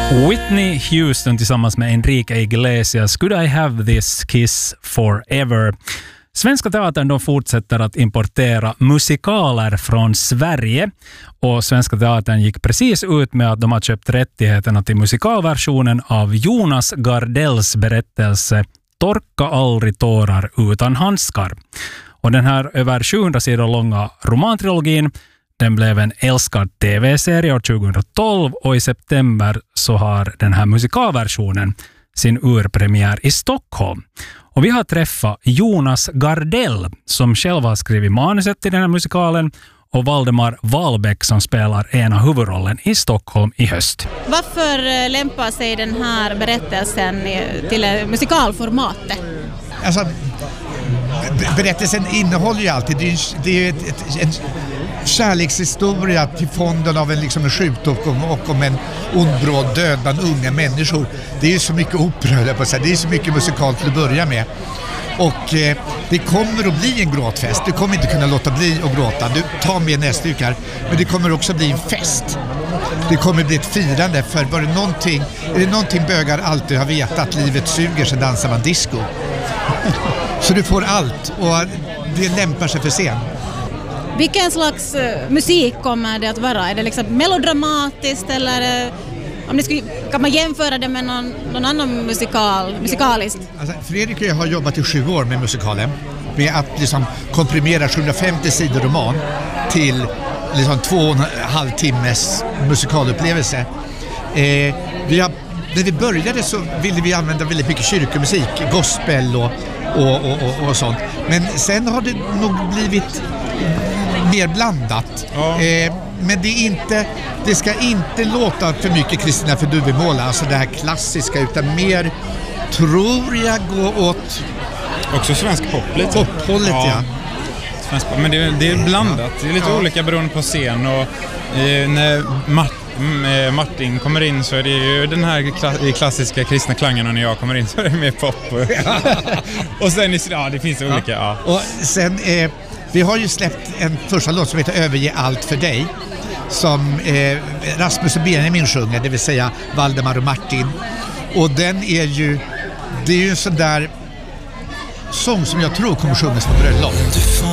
Whitney Houston tillsammans med Enrique Iglesias, Could I have this kiss forever? Svenska teatern de fortsätter att importera musikaler från Sverige, och Svenska teatern gick precis ut med att de har köpt rättigheterna till musikalversionen av Jonas Gardells berättelse Torka aldrig tårar utan handskar. Och den här över 700 sidor långa romantrilogin, den blev en älskad tv-serie år 2012, och i september så har den här musikalversionen sin urpremiär i Stockholm. Och vi har träffat Jonas Gardell som själv har skrivit manuset till den här musikalen, och Valdemar Wahlbeck som spelar ena huvudrollen i Stockholm i höst. Varför lämpar sig den här berättelsen till musikalformatet? Alltså, berättelsen innehåller ju alltid, det är en kärlekshistoria till fonden av en sjukdom och om en ondbråd död bland unga människor. Det är ju så mycket opera, på sig. Det är så mycket musikal till att börja med. Och det kommer att bli en gråtfest. Du kommer inte kunna låta bli att gråta. Du tar med näsdukar. Men det kommer också bli en fest. Det kommer bli ett firande. För är det någonting bögar alltid har vetat, livet suger så dansar man disco. Så du får allt, och det lämpar sig för scen. Vilken slags musik kommer det att vara? Är det liksom melodramatiskt, eller kan man jämföra det med någon annan musikaliskt? Alltså, Fredrik och jag har jobbat i 7 år med musikalen, med att komprimera 750 sidor roman till 2,5 timmes musikalupplevelse. När vi började så ville vi använda väldigt mycket kyrkomusik, gospel och sånt. Men sen har det nog blivit mer blandat. Ja. Men det ska inte låta för mycket Kristina för Duvemåla, alltså det här klassiska, utan mer, tror jag, gå åt också svensk pop lite. Pophållet, ja. Men det är blandat. Det är lite olika beroende på scen, och när Martin kommer in så är det ju den här klassiska kristna klangen, och när jag kommer in så är det mer pop. Och sen det finns olika. Ja. Och sen vi har ju släppt en första låt som heter Överge allt för dig, som Rasmus och Benjamin sjunger, det vill säga Valdemar och Martin. Och det är ju en sån där sång som jag tror kommer sjungas på bröllop.